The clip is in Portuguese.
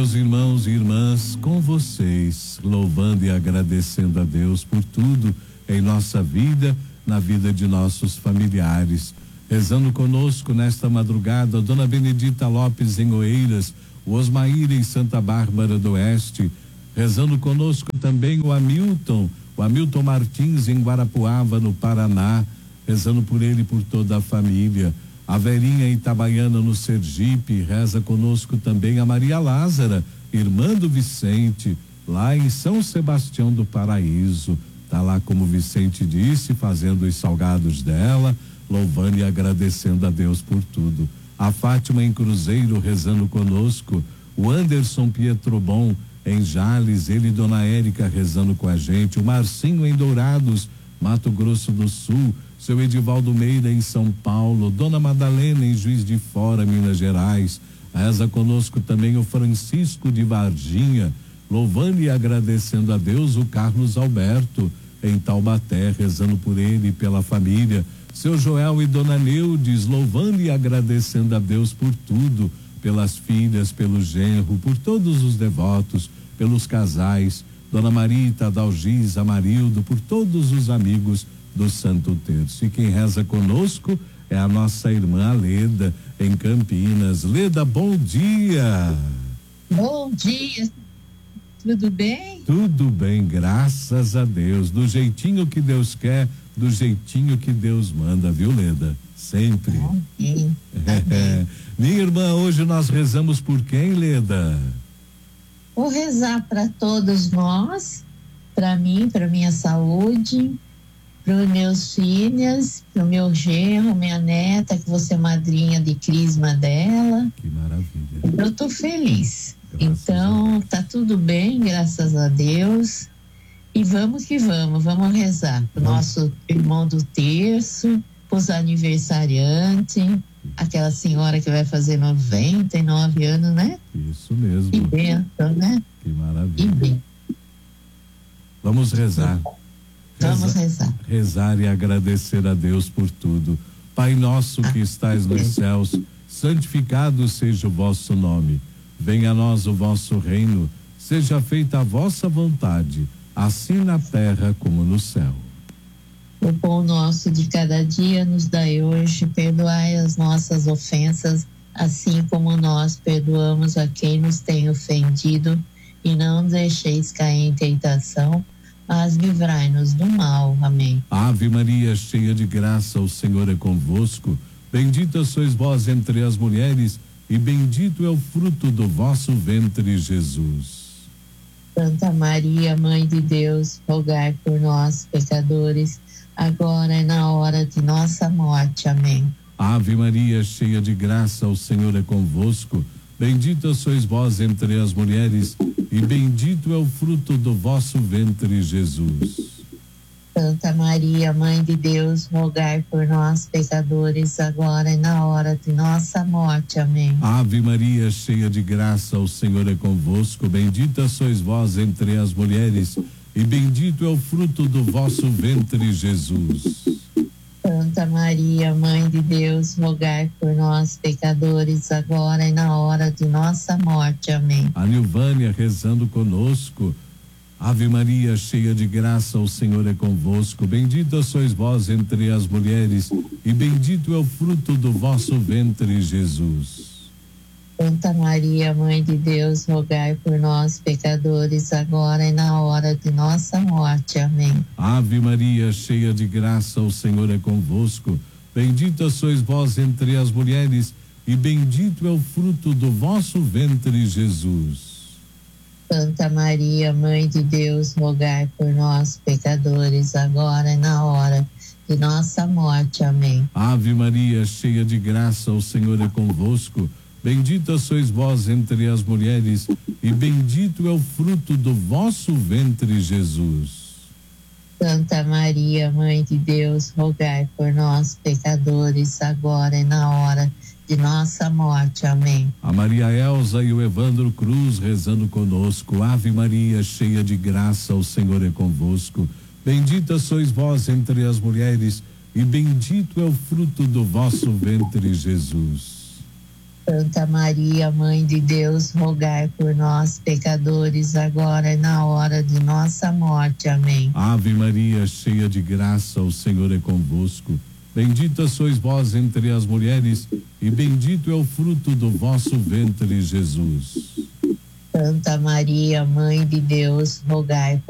meus irmãos e irmãs, com vocês, louvando e agradecendo a Deus por tudo em nossa vida, na vida de nossos familiares. Rezando conosco nesta madrugada, a Dona Benedita Lopes em Oeiras, o Osmaíra em Santa Bárbara do Oeste. Rezando conosco também o Hamilton Martins em Guarapuava, no Paraná. Rezando por ele e por toda a família. A Verinha em Itabaiana, no Sergipe. Reza conosco também a Maria Lázara, irmã do Vicente, lá em São Sebastião do Paraíso. Tá lá, como o Vicente disse, fazendo os salgados dela, louvando e agradecendo a Deus por tudo. A Fátima em Cruzeiro rezando conosco, o Anderson Pietrobon em Jales, ele e Dona Érica rezando com a gente, o Marcinho em Dourados, Mato Grosso do Sul, seu Edivaldo Meira em São Paulo, Dona Madalena em Juiz de Fora, Minas Gerais. Reza conosco também o Francisco de Varginha, louvando e agradecendo a Deus, o Carlos Alberto em Taubaté, rezando por ele e pela família. Seu Joel e Dona Neudes, louvando e agradecendo a Deus por tudo, pelas filhas, pelo genro, por todos os devotos, pelos casais, Dona Marita, Dalgisa, Marildo, por todos os amigos do Santo Terço. E quem reza conosco é a nossa irmã Leda, em Campinas. Leda, bom dia. Bom dia, tudo bem? Tudo bem, graças a Deus, do jeitinho que Deus quer, do jeitinho que Deus manda, viu, Leda? Sempre. Okay. Minha irmã, hoje nós rezamos por quem, Leda? Vou rezar para todos nós, para mim, para minha saúde, para os meus filhos, para o meu genro, minha neta, que você é madrinha de crisma dela. Que maravilha. Eu tô feliz. Então, tá tudo bem, graças a Deus. E vamos que vamos rezar pro nosso irmão do terço, pros aniversariantes, aquela senhora que vai fazer 99 anos, né? Isso mesmo. Que bênção, né? Que maravilha. Vamos rezar. Vamos rezar. Rezar e agradecer a Deus por tudo. Pai nosso que estais nos céus, santificado seja o vosso nome. Venha a nós o vosso reino, seja feita a vossa vontade, assim na terra como no céu. O pão nosso de cada dia nos dai hoje, perdoai as nossas ofensas, assim como nós perdoamos a quem nos tem ofendido, e não deixeis cair em tentação, mas livrai-nos do mal. Amém. Ave Maria, cheia de graça, o Senhor é convosco. Bendita sois vós entre as mulheres, e bendito é o fruto do vosso ventre, Jesus. Santa Maria, Mãe de Deus, rogai por nós, pecadores, agora e na hora de nossa morte. Amém. Ave Maria, cheia de graça, o Senhor é convosco. Bendita sois vós entre as mulheres, e bendito é o fruto do vosso ventre, Jesus. Santa Maria, Mãe de Deus, rogai por nós, pecadores, agora e na hora de nossa morte. Amém. Ave Maria, cheia de graça, o Senhor é convosco. Bendita sois vós entre as mulheres, e bendito é o fruto do vosso ventre, Jesus. Santa Maria, Mãe de Deus, rogai por nós, pecadores, agora e na hora de nossa morte. Amém. A Nilvânia rezando conosco. Ave Maria, cheia de graça, o Senhor é convosco. Bendita sois vós entre as mulheres, e bendito é o fruto do vosso ventre, Jesus. Santa Maria, Mãe de Deus, rogai por nós, pecadores, agora e na hora de nossa morte. Amém. Ave Maria, cheia de graça, o Senhor é convosco. Bendita sois vós entre as mulheres, e bendito é o fruto do vosso ventre, Jesus. Santa Maria, Mãe de Deus, rogai por nós, pecadores, agora e na hora de nossa morte. Amém. Ave Maria, cheia de graça, o Senhor é convosco. Bendita sois vós entre as mulheres, e bendito é o fruto do vosso ventre, Jesus. Santa Maria, Mãe de Deus, rogai por nós, pecadores, agora e na hora de nossa morte. Amém. A Maria Elza e o Evandro Cruz rezando conosco. Ave Maria, cheia de graça, o Senhor é convosco. Bendita sois vós entre as mulheres, e bendito é o fruto do vosso ventre, Jesus. Santa Maria, Mãe de Deus, rogai por nós, pecadores, agora e na hora de nossa morte. Amém. Ave Maria, cheia de graça, o Senhor é convosco. Bendita sois vós entre as mulheres, e bendito é o fruto do vosso ventre, Jesus. Santa Maria, Mãe de Deus, rogai